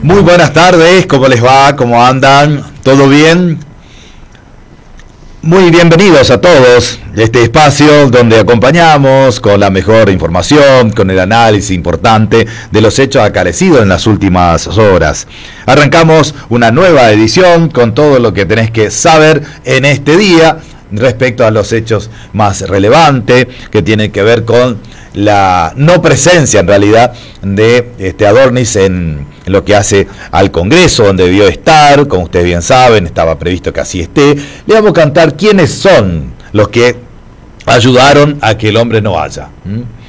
Muy buenas tardes, ¿cómo les va? ¿Cómo andan? ¿Todo bien? Muy bienvenidos a todos a este espacio donde acompañamos con la mejor información, con el análisis importante de los hechos acaecidos en las últimas horas. Arrancamos una nueva edición con todo lo que tenés que saber en este día respecto a los hechos más relevantes que tienen que ver con la no presencia en realidad de Adornis en lo que hace al Congreso, donde debió estar, como ustedes bien saben, estaba previsto que así esté. Le vamos a cantar quiénes son los que ayudaron a que el hombre no vaya.